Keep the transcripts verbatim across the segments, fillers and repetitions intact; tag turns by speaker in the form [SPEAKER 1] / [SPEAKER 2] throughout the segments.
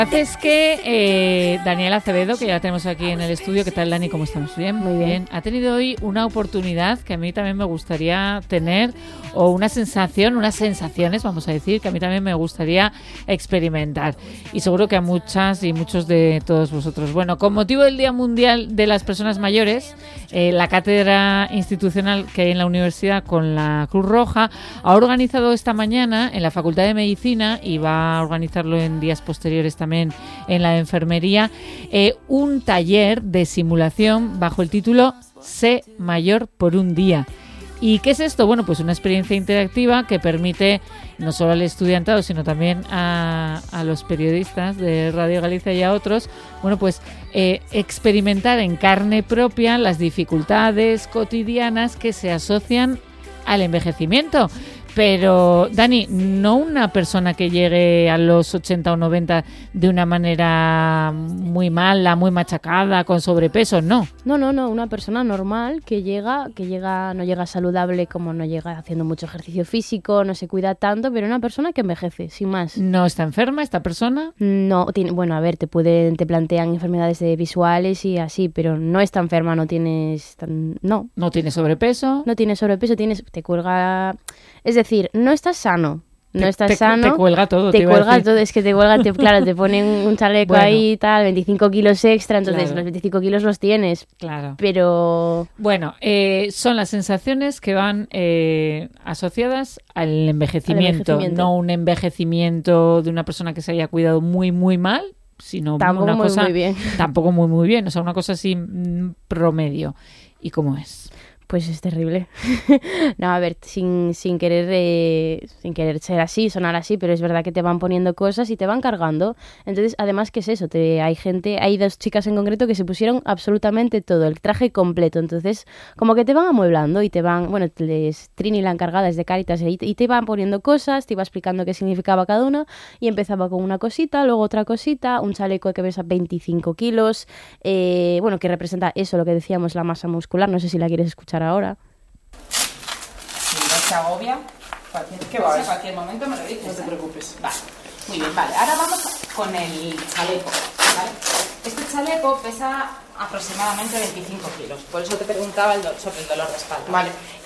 [SPEAKER 1] Es que eh, Daniela Acevedo, que ya la tenemos aquí en el estudio. ¿Qué tal, Dani? ¿Cómo estamos? ¿Bien?
[SPEAKER 2] Muy bien. bien.
[SPEAKER 1] Ha tenido hoy una oportunidad que a mí también me gustaría tener, o una sensación, unas sensaciones, vamos a decir, que a mí también me gustaría experimentar. Y seguro que a muchas y muchos de todos vosotros. Bueno, con motivo del Día Mundial de las Personas Mayores, eh, la cátedra institucional que hay en la universidad con la Cruz Roja ha organizado esta mañana en la Facultad de Medicina, y va a organizarlo en días posteriores también en la de enfermería, eh, un taller de simulación bajo el título Sé mayor por un día. ¿Y qué es esto? Bueno, pues una experiencia interactiva que permite no solo al estudiantado, sino también a, a los periodistas de Radio Galicia y a otros, bueno, pues eh, experimentar en carne propia las dificultades cotidianas que se asocian al envejecimiento. Pero, Dani, no una persona que llegue a los ochenta o noventa de una manera muy mala, muy machacada, con sobrepeso, no.
[SPEAKER 2] No, no, no, una persona normal que llega, que llega, no llega saludable, como no llega haciendo mucho ejercicio físico, no se cuida tanto, pero una persona que envejece, sin más.
[SPEAKER 1] ¿No está enferma esta persona?
[SPEAKER 2] No, tiene, bueno, a ver, te pueden, te plantean enfermedades de visuales y así, pero no está enferma, no tienes, no.
[SPEAKER 1] No tiene sobrepeso.
[SPEAKER 2] No tienes sobrepeso, tienes, te cuelga, es decir, no estás sano. No
[SPEAKER 1] te,
[SPEAKER 2] estás
[SPEAKER 1] te,
[SPEAKER 2] sano.
[SPEAKER 1] Te cuelga todo.
[SPEAKER 2] Te,
[SPEAKER 1] te
[SPEAKER 2] cuelga todo, es que te cuelga, te, claro, te ponen un chaleco bueno, ahí y tal, veinticinco kilos extra, entonces claro. Los veinticinco kilos los tienes.
[SPEAKER 1] Claro.
[SPEAKER 2] Pero...
[SPEAKER 1] Bueno, eh, son las sensaciones que van eh, asociadas al envejecimiento, al envejecimiento, no un envejecimiento de una persona que se haya cuidado muy, muy mal, sino
[SPEAKER 2] tampoco
[SPEAKER 1] una
[SPEAKER 2] muy,
[SPEAKER 1] cosa...
[SPEAKER 2] muy bien.
[SPEAKER 1] Tampoco muy, muy bien, o sea, una cosa así promedio. ¿Y cómo es?
[SPEAKER 2] Pues es terrible. No, a ver, sin, sin querer eh, sin querer ser así, sonar así, pero es verdad que te van poniendo cosas y te van cargando. Entonces, además, ¿qué es eso? Te, hay gente, hay dos chicas en concreto que se pusieron absolutamente todo, el traje completo. Entonces, como que te van amueblando y te van, bueno, les, Trini, la encargada, es de Cáritas, y te, y te iban poniendo cosas, te iba explicando qué significaba cada una, y empezaba con una cosita, luego otra cosita, un chaleco que pesa veinticinco kilos, eh, bueno, que representa eso, lo que decíamos, la masa muscular. No sé si la quieres escuchar ahora.
[SPEAKER 3] Si no se agobia, cualquier, ¿qué va? En cualquier momento me lo dices.
[SPEAKER 4] No te preocupes.
[SPEAKER 3] Vale, muy bien, vale. Ahora vamos con el chaleco, ¿vale? Este chaleco pesa aproximadamente veinticinco kilos, por eso te preguntaba el do- sobre el dolor de espalda.
[SPEAKER 4] Vale.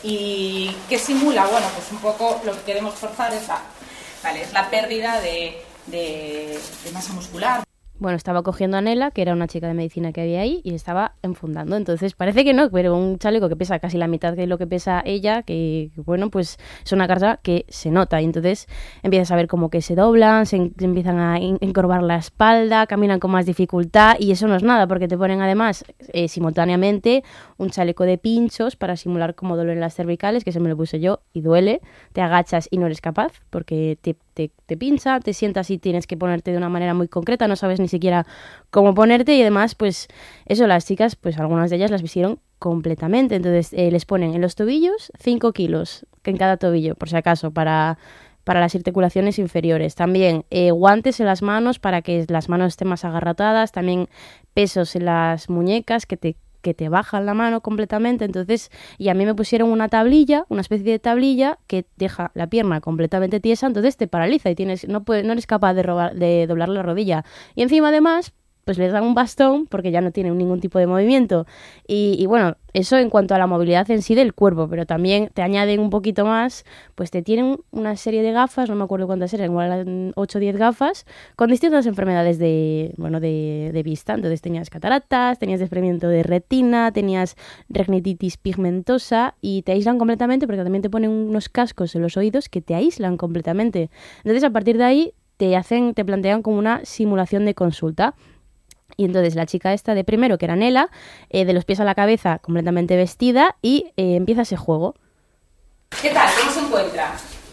[SPEAKER 3] ¿Y qué simula? Bueno, pues un poco lo que queremos forzar es la, vale, es la pérdida de, de, de masa muscular.
[SPEAKER 2] Bueno, estaba cogiendo a Nela, que era una chica de medicina que había ahí, y estaba enfundando. Entonces, parece que no, pero un chaleco que pesa casi la mitad de lo que pesa ella, que, que bueno, pues es una carga que se nota. Y entonces empiezas a ver como que se doblan, se, en, se empiezan a in, encorvar la espalda, caminan con más dificultad, y eso no es nada, porque te ponen además eh, simultáneamente un chaleco de pinchos para simular cómo duelen las cervicales, que se me lo puse yo, y duele. Te agachas y no eres capaz, porque te, te, te pincha, te sientas y tienes que ponerte de una manera muy concreta, no sabes ni siquiera cómo ponerte, y además pues eso, las chicas, pues algunas de ellas las vistieron completamente. Entonces eh, les ponen en los tobillos cinco kilos en cada tobillo, por si acaso, para, para las articulaciones inferiores. También eh, guantes en las manos para que las manos estén más agarrotadas, también pesos en las muñecas que te que te bajan la mano completamente. Entonces, y a mí me pusieron una tablilla, una especie de tablilla que deja la pierna completamente tiesa, entonces te paraliza y tienes no puedes, no eres capaz de, robar, de doblar la rodilla. Y encima, además, pues les dan un bastón porque ya no tienen ningún tipo de movimiento. Y, y bueno, eso en cuanto a la movilidad en sí del cuerpo, pero también te añaden un poquito más, pues te tienen una serie de gafas, no me acuerdo cuántas eran, igual ocho o diez gafas, con distintas enfermedades de, bueno, de, de vista. Entonces tenías cataratas, tenías desprendimiento de retina, tenías retinitis pigmentosa, y te aíslan completamente porque también te ponen unos cascos en los oídos que te aíslan completamente. Entonces, a partir de ahí te hacen, te plantean como una simulación de consulta. Y entonces la chica esta de primero, que era Nela, eh, de los pies a la cabeza, completamente vestida, y eh, empieza ese juego.
[SPEAKER 3] ¿Qué tal? ¿Cómo se encuentra?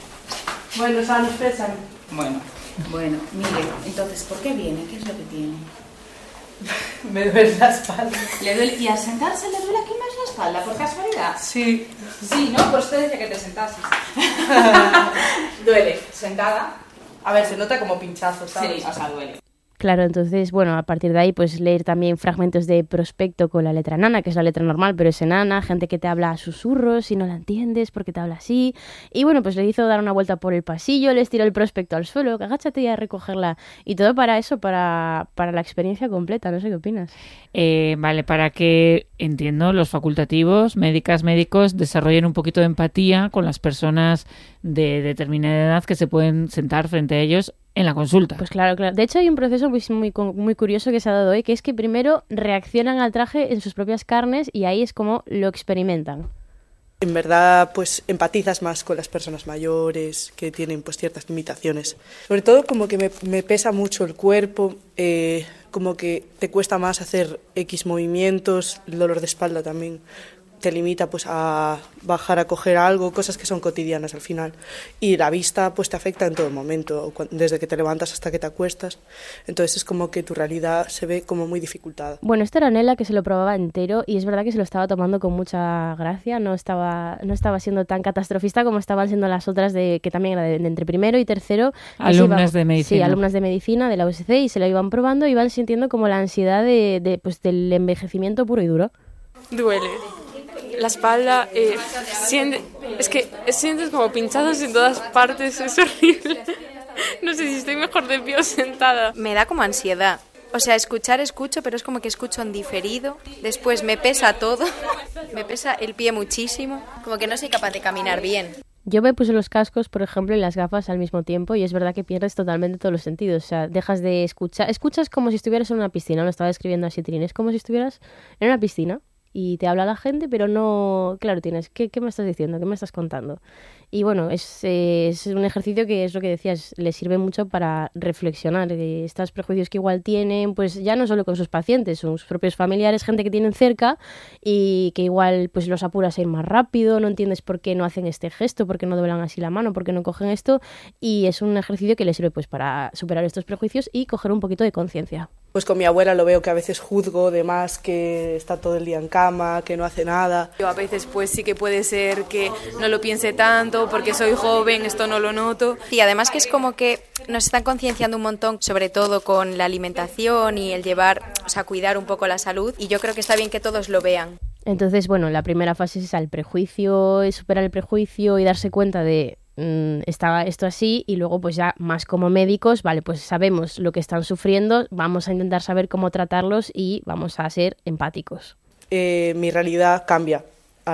[SPEAKER 4] Bueno, sanos pesan.
[SPEAKER 3] Bueno, bueno, mire, entonces, ¿por qué viene? ¿Qué es lo que tiene?
[SPEAKER 4] Me duele la espalda.
[SPEAKER 3] ¿Le duele? ¿Y al sentarse le duele aquí más la espalda, por casualidad?
[SPEAKER 4] Sí.
[SPEAKER 3] Sí, ¿no? Por usted decía que te sentases. Duele. ¿Sentada?
[SPEAKER 4] A ver, se nota como pinchazo, ¿sabes?
[SPEAKER 3] Sí, o sea, duele.
[SPEAKER 2] Claro, entonces, bueno, a partir de ahí, pues leer también fragmentos de prospecto con la letra nana, que es la letra normal, pero es enana, gente que te habla a susurros y no la entiendes porque te habla así. Y bueno, pues le hizo dar una vuelta por el pasillo, les tiró el prospecto al suelo, que agáchate y a recogerla. Y todo para eso, para, para la experiencia completa, no sé qué opinas.
[SPEAKER 1] Eh, vale, para que, entiendo, los facultativos, médicas, médicos, desarrollen un poquito de empatía con las personas de determinada edad que se pueden sentar frente a ellos en la consulta.
[SPEAKER 2] Pues claro, claro. De hecho, hay un proceso muy, muy, muy curioso que se ha dado hoy, que es que primero reaccionan al traje en sus propias carnes y ahí es como lo experimentan.
[SPEAKER 5] En verdad, pues empatizas más con las personas mayores que tienen pues ciertas limitaciones. Sobre todo como que me, me pesa mucho el cuerpo, eh, como que te cuesta más hacer X movimientos, el dolor de espalda también te limita pues a bajar a coger algo, cosas que son cotidianas al final. Y la vista pues te afecta en todo momento, desde que te levantas hasta que te acuestas. Entonces es como que tu realidad se ve como muy dificultada.
[SPEAKER 2] Bueno, esta era Nela, que se lo probaba entero y es verdad que se lo estaba tomando con mucha gracia, no estaba, no estaba siendo tan catastrofista como estaban siendo las otras, de que también era de, de entre primero y tercero.
[SPEAKER 1] Alumnas
[SPEAKER 2] iban,
[SPEAKER 1] de medicina.
[SPEAKER 2] Sí, alumnas de medicina de la U S C, y se lo iban probando y iban sintiendo como la ansiedad de, de, pues, del envejecimiento puro y duro.
[SPEAKER 6] Duele. La espalda, eh, siente, es que sientes como pinchados en todas partes, es horrible. No sé si estoy mejor de pie o sentada.
[SPEAKER 7] Me da como ansiedad. O sea, escuchar escucho, pero es como que escucho en diferido. Después me pesa todo, me pesa el pie muchísimo, como que no soy capaz de caminar bien.
[SPEAKER 2] Yo me puse los cascos, por ejemplo, y las gafas al mismo tiempo, y es verdad que pierdes totalmente todos los sentidos. O sea, dejas de escuchar. Escuchas como si estuvieras en una piscina, lo estaba describiendo así, Trin. Es como si estuvieras en una piscina y te habla la gente, pero no... Claro, tienes... ¿Qué, qué me estás diciendo? ¿Qué me estás contando? Y bueno, es, eh, es un ejercicio que es lo que decías, le sirve mucho para reflexionar de estos prejuicios que igual tienen, pues ya no solo con sus pacientes, sus propios familiares, gente que tienen cerca y que igual pues los apuras a ir más rápido, no entiendes por qué no hacen este gesto, por qué no doblan así la mano, por qué no cogen esto, y es un ejercicio que le sirve pues para superar estos prejuicios y coger un poquito de conciencia.
[SPEAKER 5] Pues con mi abuela lo veo que a veces juzgo de más, que está todo el día en cama, que no hace nada.
[SPEAKER 6] Yo a veces pues sí que puede ser que no lo piense tanto porque soy joven, esto no lo noto.
[SPEAKER 7] Y además que es como que nos están concienciando un montón, sobre todo con la alimentación y el llevar, o sea, cuidar un poco la salud, y yo creo que está bien que todos lo vean.
[SPEAKER 2] Entonces, bueno, la primera fase es esa, el prejuicio, es superar el prejuicio y darse cuenta de mmm, está esto así, y luego pues ya más como médicos, vale, pues sabemos lo que están sufriendo, vamos a intentar saber cómo tratarlos y vamos a ser empáticos.
[SPEAKER 5] Eh, mi realidad cambia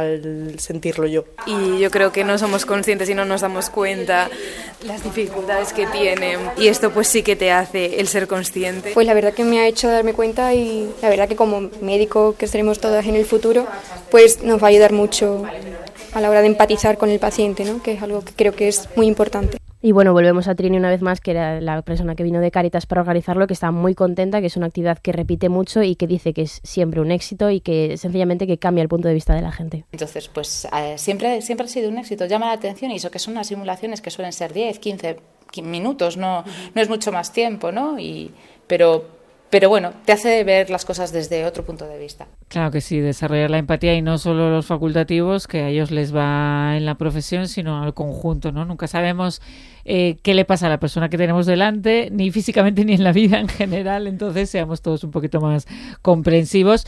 [SPEAKER 5] al sentirlo yo.
[SPEAKER 6] Y yo creo que no somos conscientes y no nos damos cuenta las dificultades que tienen, y esto pues sí que te hace el ser consciente.
[SPEAKER 8] Pues la verdad que me ha hecho darme cuenta, y la verdad que como médico que seremos todas en el futuro, pues nos va a ayudar mucho a la hora de empatizar con el paciente, ¿no? Que es algo que creo que es muy importante.
[SPEAKER 2] Y bueno, volvemos a Trini una vez más, que era la persona que vino de Cáritas para organizarlo, que está muy contenta, que es una actividad que repite mucho y que dice que es siempre un éxito y que sencillamente que cambia el punto de vista de la gente.
[SPEAKER 9] Entonces, pues eh, siempre, siempre ha sido un éxito, llama la atención, y eso que son unas simulaciones que suelen ser diez, quince minutos, no, no es mucho más tiempo, ¿no? Y, pero... Pero bueno, te hace ver las cosas desde otro punto de vista.
[SPEAKER 1] Claro que sí, desarrollar la empatía, y no solo los facultativos, que a ellos les va en la profesión, sino al conjunto, ¿no? Nunca sabemos eh, qué le pasa a la persona que tenemos delante, ni físicamente ni en la vida en general, entonces seamos todos un poquito más comprensivos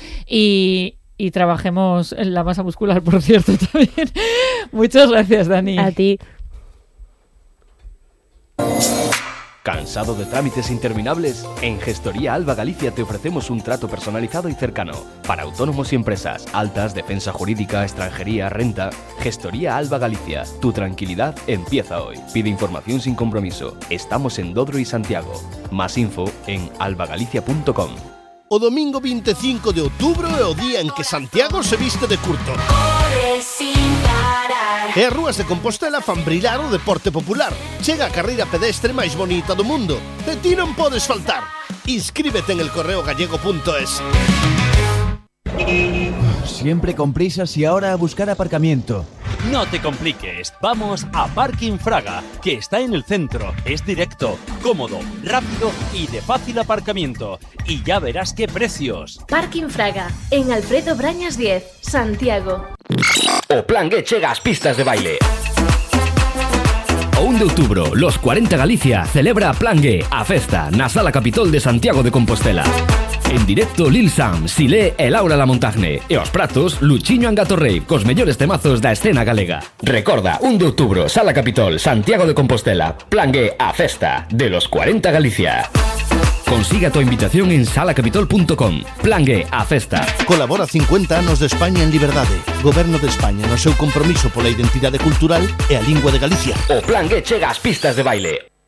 [SPEAKER 1] y, y trabajemos en la masa muscular, por cierto, también. Muchas gracias, Dani.
[SPEAKER 2] A ti.
[SPEAKER 10] ¿Cansado de trámites interminables? En Gestoría Alba Galicia te ofrecemos un trato personalizado y cercano para autónomos y empresas, altas, defensa jurídica, extranjería, renta. Gestoría Alba Galicia, tu tranquilidad empieza hoy. Pide información sin compromiso. Estamos en Dodro y Santiago. Más info en albagalicia punto com.
[SPEAKER 11] O domingo veinticinco de outubro é o día en que Santiago se viste de curto. E as rúas de Compostela fan brillar o deporte popular. Chega a carreira pedestre máis bonita do mundo. E ti non podes faltar. Inscríbete en el correo gallego punto es.
[SPEAKER 12] Siempre con prisas y ahora a buscar aparcamiento.
[SPEAKER 13] No te compliques, vamos a Parking Fraga, que está en el centro. Es directo, cómodo, rápido y de fácil aparcamiento. Y ya verás qué precios.
[SPEAKER 14] Parking Fraga, en Alfredo Brañas diez, Santiago.
[SPEAKER 15] O Plan G chega ás pistas de baile.
[SPEAKER 10] O un de outubro, los cuarenta Galicia celebra Plangue, a festa, na Sala Capitol de Santiago de Compostela. En directo Lil Sam, Silé e Laura Lamontagne. E aos pratos, Luchiño Angato Rave, cos mellores temazos da escena galega. Recorda, un de outubro, Sala Capitol, Santiago de Compostela. Plangue, a festa, de los cuarenta Galicia. Consiga tu invitación en sala capitol punto com. Plangue, a festa.
[SPEAKER 11] Colabora cincuenta anos de España en liberdade. Goberno de España no seu compromiso pola identidade cultural e a lingua de Galicia.
[SPEAKER 10] O Plangue chega ás pistas de baile.